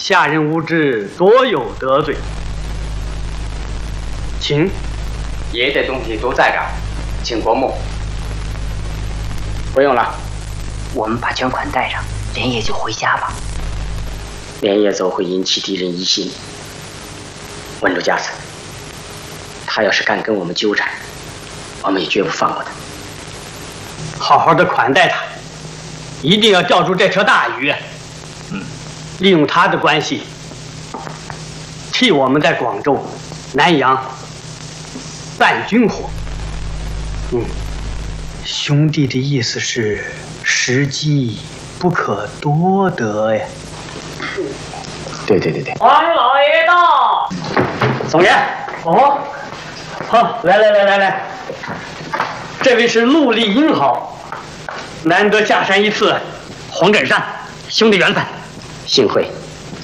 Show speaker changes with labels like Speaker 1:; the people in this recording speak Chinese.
Speaker 1: 下人无知，多有得罪。请。
Speaker 2: 爷爷的东西都在这儿，请国母。不用了，
Speaker 3: 我们把捐款带上，连夜就回家吧。
Speaker 2: 连夜走会引起敌人疑心。稳住家子，他要是敢跟我们纠缠，我们也绝不放过他。
Speaker 1: 好好的款待他，一定要钓住这条大鱼。利用他的关系，替我们在广州、南阳办军火。兄弟的意思是时机不可多得呀。
Speaker 2: 对。
Speaker 1: 王老爷到。总爷。哦。好，来。这位是陆丽英好，难得下山一次，黄枕山，兄弟缘分。
Speaker 2: 幸会。